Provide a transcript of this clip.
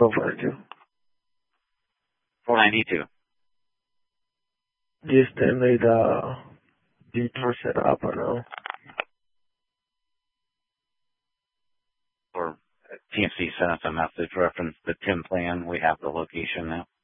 Go for it, too. 492. Just need detour set up or no? Or TMC sent us a message reference the TIM plan. We have the location now.